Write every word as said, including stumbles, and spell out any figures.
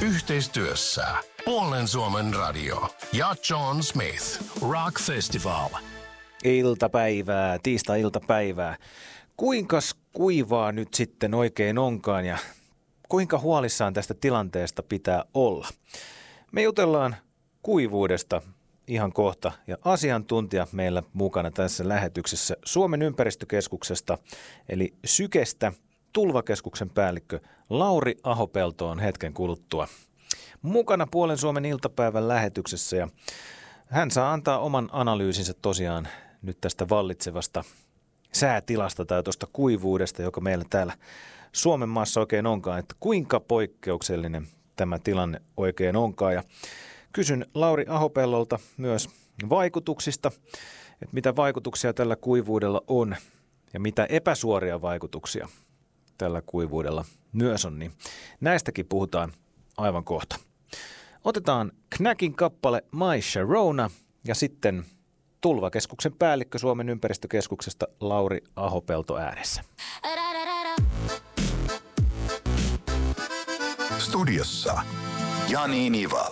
Yhteistyössä Puolen Suomen radio ja John Smith Rock Festival. Iltapäivää, tiistai-iltapäivää. Kuinkas kuivaa nyt sitten oikein onkaan ja kuinka huolissaan tästä tilanteesta pitää olla? Me jutellaan kuivuudesta ihan kohta ja asiantuntija meillä mukana tässä lähetyksessä Suomen ympäristökeskuksesta eli Sykestä tulvakeskuksen päällikkö Lauri Ahopelto on hetken kuluttua mukana Puolen Suomen iltapäivän lähetyksessä ja hän saa antaa oman analyysinsä tosiaan nyt tästä vallitsevasta säätilasta tai tuosta kuivuudesta, joka meillä täällä Suomen maassa oikein onkaan, että kuinka poikkeuksellinen tämä tilanne oikein onkaan. Ja kysyn Lauri Ahopellolta myös vaikutuksista, että mitä vaikutuksia tällä kuivuudella on ja mitä epäsuoria vaikutuksia tällä kuivuudella myös on, niin näistäkin puhutaan aivan kohta. Otetaan Knackin kappale My Sharona ja sitten tulvakeskuksen päällikkö Suomen ympäristökeskuksesta Lauri Ahopelto äänessä. Studiossa Jani Nivala.